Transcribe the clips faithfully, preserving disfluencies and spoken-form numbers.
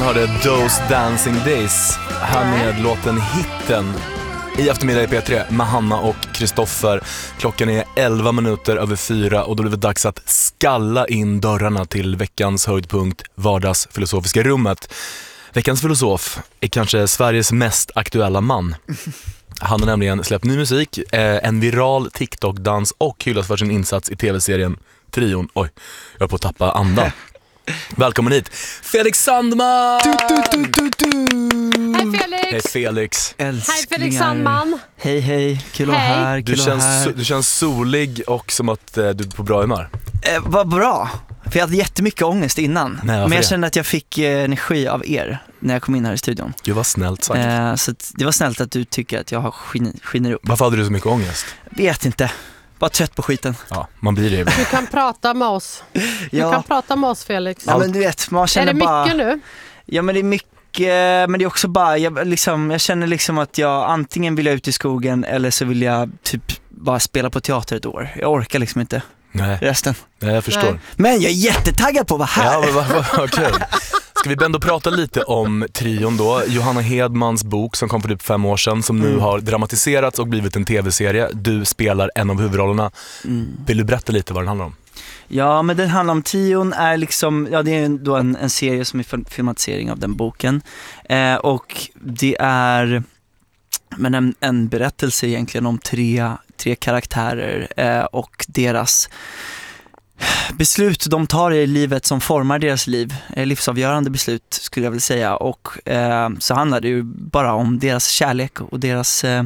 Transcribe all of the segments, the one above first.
hörde Those Dancing Days här med låten Hitten i eftermiddag i P tre med Hanna och Kristoffer. Klockan är elva minuter över fyra och då är det dags att skalla in dörrarna till veckans höjdpunkt, vardagsfilosofiska rummet. Veckans filosof är kanske Sveriges mest aktuella man. Han har nämligen släppt ny musik, en viral TikTok-dans och hyllas för sin insats i tv-serien Trion. Oj, jag är på att tappa andan. Välkommen hit, Felix Sandman! Du, du, du, du, du. Hej Felix! Hej Felix! Hej Felix Sandman! Hej hej, kul att vara här, kul Du att känns, här. du känns solig och som att eh, du är på bra humör. Eh, vad bra, för jag hade jättemycket ångest innan. Nej, men jag det? kände att jag fick eh, energi av er när jag kom in här i studion. Gud vad snällt sagt. eh, Så att det var snällt att du tycker att jag har skin, skiner upp. Varför hade du så mycket ångest? Vet inte, bara trött på skiten. Ja, man blir det ibland. Du kan prata med oss. Du Ja. kan prata med oss Felix. Ja, men du vet, man Är känner det mycket bara... nu? Ja, men det är mycket, men det är också bara jag, liksom, jag känner liksom att jag antingen vill jag ut i skogen eller så vill jag typ bara spela på teater ett år. Jag orkar liksom inte Nej, resten. nej jag förstår. Nej. Men jag är jättetaggad på att vara här. Ja, men vad, vad, vad kul. Ska vi ändå prata lite om Trion då? Johanna Hedmans bok som kom för typ fem år sedan som nu Mm. har dramatiserats och blivit en tv-serie. Du spelar en av huvudrollerna. Mm. Vill du berätta lite vad den handlar om? Ja, men den handlar om Trion är liksom, ja det är då en, en serie som är fil- filmatisering av den boken. Eh, och det är men en, en berättelse egentligen om tre, tre karaktärer eh, och deras beslut de tar i livet som formar deras liv. Eh, livsavgörande beslut skulle jag vilja säga. Och eh, så handlar det ju bara om deras kärlek och deras... Eh,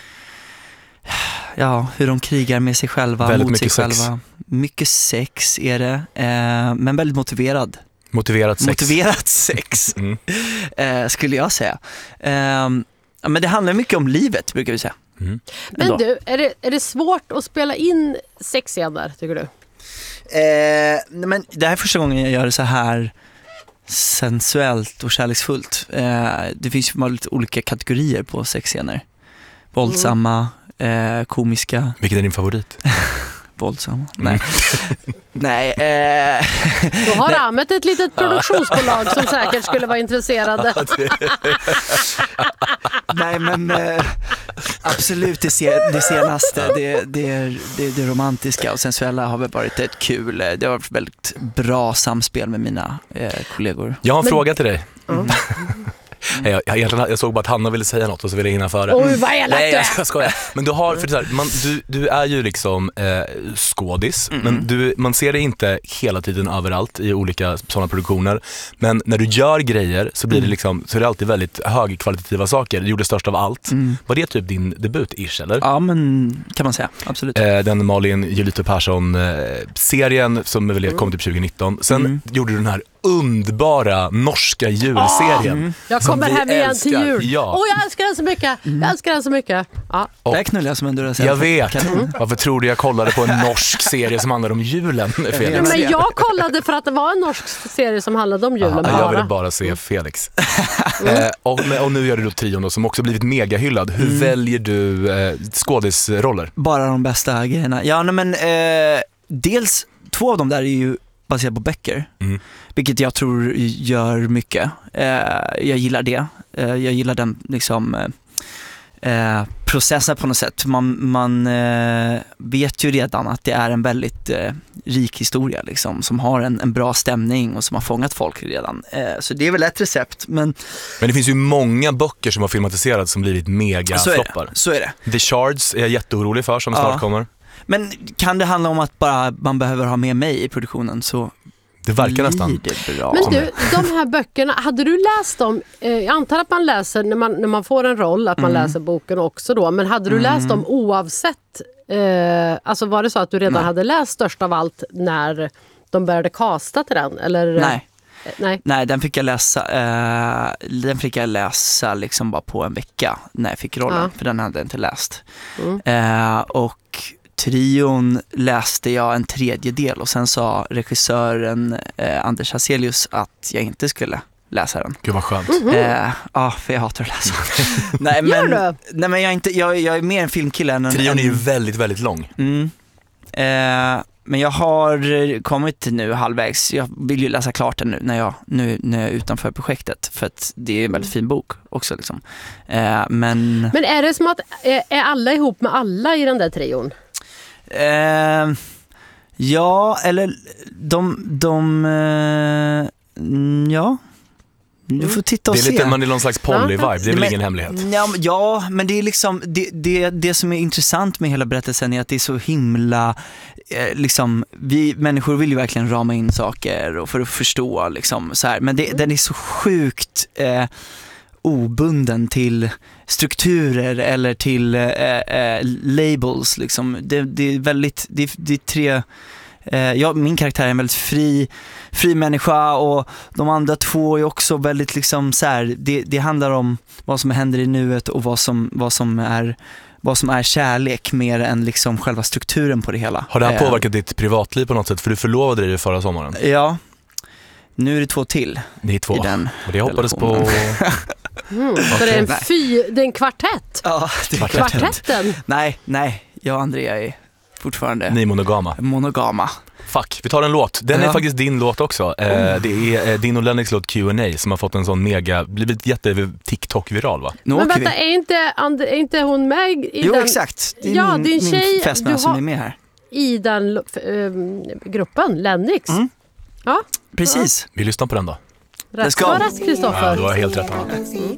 Ja, hur de krigar med sig själva, Väldigt mot sig mycket sex. själva. Mycket sex är det, eh, men väldigt motiverad. Motiverat sex. Motiverat sex, Mm. eh, skulle jag säga. Eh, ja, men det handlar mycket om livet, brukar vi säga. Mm. Men Ändå. du, är det, är det svårt att spela in sexscener, tycker du? Eh, nej, men det här är första gången jag gör det så här sensuellt och kärleksfullt. Eh, det finns ju lite olika kategorier på sexscener. Våldsamma, eh, komiska. Vilken är din favorit? Våldsamma? Nej. Nej. Eh, Då har Ahmet ett litet produktionsbolag som säkert skulle vara intresserade. nej, men eh, absolut det, se, det senaste. Det, det, är, det, det romantiska och sensuella har väl varit ett kul. Det har varit väldigt bra samspel med mina eh, kollegor. Jag har en Men- fråga till dig. Mm. Nej, jag, jag, egentligen- jag såg bara att Hanna ville säga något och så ville jag hinna före. Oj, vad elakt Nej, du jag, är. jag skojar. Men du har, för det är så här, man, du, du är ju liksom eh, skådis, Mm. men du, man ser det inte hela tiden överallt i olika sådana produktioner. Men när du gör grejer så blir det liksom, så är det alltid väldigt högkvalitativa saker. Du gjorde Störst av allt. Mm. Var det typ din debut-ish, eller? Ja, men kan man säga. Absolut. Eh, den Malin Julito Persson-serien som väl kom typ tjugonitton. Sen Mm. gjorde du den här underbara norska julserien. Mm. Jag som kommer vi hem igen älskar. till jul. Ja. Åh, jag älskar den så mycket. Jag älskar den så mycket. Ja. Och- Där knullar jag som en Duracell. Jag vet. Kanin. Varför tror du jag kollade på en norsk serie som handlar om julen, Felix? vet. Ja, men jag kollade för att det var en norsk serie som handlade om julen Ja, jag bara. ville bara se Felix. eh, och, och nu gör du då Trion då, som också blivit megahyllad. Hur Mm. väljer du eh, skådisroller? Bara de bästa grejerna. Ja, nej, men eh, dels två av dem där är ju baserat på böcker. Mm. Vilket jag tror gör mycket. Eh, jag gillar det. Eh, jag gillar den liksom eh, eh, processen på något sätt. Man, man eh, vet ju redan att det är en väldigt eh, rik historia liksom, som har en, en bra stämning och som har fångat folk redan. Eh, så det är väl ett recept. Men Men det finns ju många böcker som har filmatiserats som blivit mega så är, floppar. det. så är det. The Shards är jag jätteorolig för som Ja. snart kommer. Men kan det handla om att bara man behöver ha med mig i produktionen så Det verkar nästan. blir det bra. Men du, de här böckerna, hade du läst dem? Eh, jag antar att man läser när man, när man får en roll, att man Mm. läser boken också då. Men hade du läst dem oavsett? Eh, alltså var det så att du redan Nej. hade läst Störst av allt när de började casta till den? Eller? Nej. Eh, nej. Nej, den fick jag läsa eh, den fick jag läsa liksom bara på en vecka när jag fick rollen, Ja. för den hade jag inte läst. Mm. Eh, och Trion läste jag en tredjedel och sen sa regissören eh, Anders Hazelius att jag inte skulle läsa den. Gud vad skönt. Mhm. Eh, ja, för jag hatar att läsa. nej, Gör men, du? nej, men jag är, inte, jag, jag är mer en filmkille än en... Trion är ju en- väldigt, väldigt lång. Mm. Eh, men jag har kommit nu halvvägs. Jag vill ju läsa klart den nu när jag, nu, när jag är utanför projektet. För att det är en väldigt fin bok också. Liksom. Eh, men... men är det som att, är alla ihop med alla i den där trion? Eh, ja, eller de... de eh, ja... Du får titta och det är se. lite, man är någon slags poly-vibe, det är väl men, ingen hemlighet. Ja, ja, men det är liksom det, det, det som är intressant med hela berättelsen är att det är så himla eh, liksom, vi människor vill ju verkligen rama in saker och för att förstå liksom, så här. Men det, den är så sjukt eh, obunden till strukturer eller till eh, eh, labels liksom. det, det är väldigt det, det är tre Ja, min karaktär är en väldigt fri, fri människa och de andra två är också väldigt liksom så här, det, det handlar om vad som händer i nuet och vad som, vad som är vad som är kärlek mer än liksom själva strukturen på det hela. Har det här påverkat ditt privatliv på något sätt? För du förlovade dig förra sommaren. Ja, nu är det två till. Det är två. I den och det hoppades på... Mm, okay. Så det är en, fy, det är en kvartett? Ja, det är kvartetten. Nej, nej, jag och Andrea är fortfarande ni är monogama. monogama. Fuck, vi tar en låt. Den ja. är faktiskt din låt också. Oh. Eh, det är eh, din och Lennox låt Q and A som har fått en sån mega, blivit jätte TikTok-viral va? Nu men vänta, är inte, And- är inte hon med i jo, den? Jo, exakt. Det är ja, min, din tjej, min fästmö som är med här. I den äh, gruppen, Lennox. Mm. Ja. Precis. Vi lyssnar på den då. Rätt. Let's go. Rätt, Kristoffer. Ja, du har helt rätt.